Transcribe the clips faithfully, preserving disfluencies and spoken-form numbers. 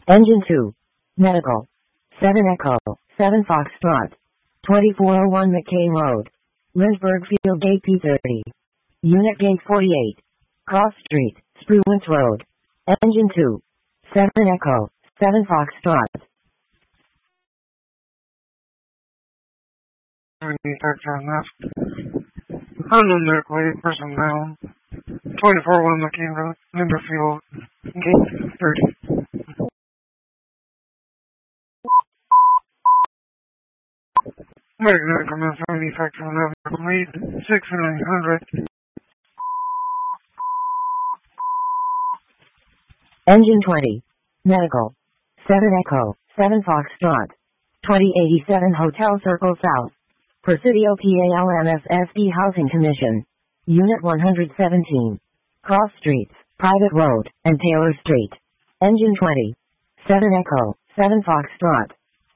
Engine two. Medical. seven Echo, seven Foxtrot. twenty-four oh one McCain Road. Lynchburg Field Gate P thirty. Unit Gate forty-eight. Cross Street, Spruance Road. Engine two. seven Echo, seven Foxtrot. Manufacturer left. Unlimited weight personnel. twenty-four oh one McCain Road, Lynchburg Field Gate thirty. Magnetic commercial manufacturer level lead six nine hundred. Engine twenty. Medical. seven Echo, seven Foxtrot. twenty eighty-seven Hotel Circle South. Presidio P A L M S S D Housing Commission. Unit one hundred seventeen. Cross Streets, Private Road, and Taylor Street. Engine twenty. seven Echo, seven Foxtrot.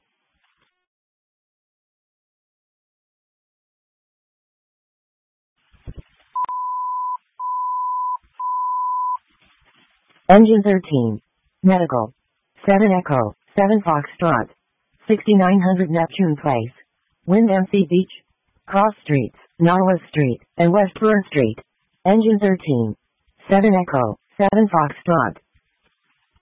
Engine thirteen. Medical. seven Echo, seven Foxtrot. sixty-nine hundred Neptune Place. Wind M C Beach. Cross Streets, Norwest Street, and Westburn Street. Engine thirteen. seven Echo, seven Foxtrot.